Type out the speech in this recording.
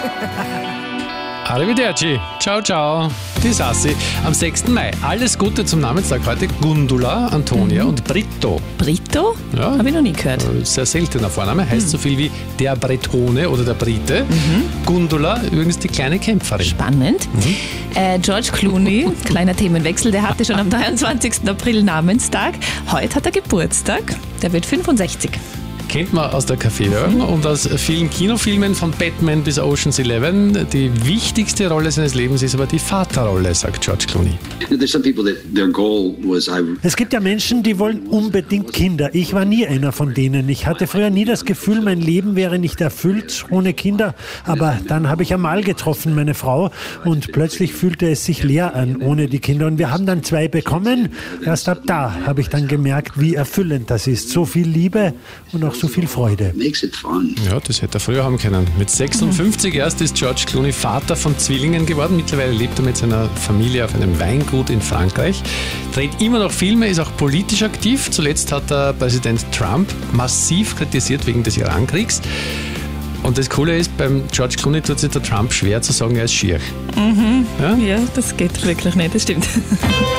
Arrivederci. Ciao, ciao. Die Sassi. Am 6. Mai. Alles Gute zum Namenstag heute. Gundula, Antonia und Brito. Brito? Ja. Habe ich noch nie gehört. Sehr seltener Vorname. Heißt so viel wie der Bretone oder der Brite. Gundula, übrigens die kleine Kämpferin. Spannend. George Clooney, kleiner Themenwechsel, der hatte schon am 23. April Namenstag. Heute hat er Geburtstag. Der wird 65. Kennt man aus der Kaffeehörung und aus vielen Kinofilmen von Batman bis Ocean's 11. Die wichtigste Rolle seines Lebens ist aber die Vaterrolle, sagt George Clooney. Es gibt ja Menschen, die wollen unbedingt Kinder. Ich war nie einer von denen. Ich hatte früher nie das Gefühl, mein Leben wäre nicht erfüllt ohne Kinder. Aber dann habe ich Amal getroffen, meine Frau, und plötzlich fühlte es sich leer an ohne die Kinder. Und wir haben dann 2 bekommen. Erst ab da habe ich dann gemerkt, wie erfüllend das ist. So viel Liebe und auch so viel Freude. Ja, das hätte er früher haben können. Mit 56 erst ist George Clooney Vater von Zwillingen geworden. Mittlerweile lebt er mit seiner Familie auf einem Weingut in Frankreich. Dreht immer noch Filme, ist auch politisch aktiv. Zuletzt hat er Präsident Trump massiv kritisiert wegen des Irankriegs. Und das Coole ist, beim George Clooney tut sich der Trump schwer zu sagen, er ist schier. Ja, das geht wirklich nicht, das stimmt.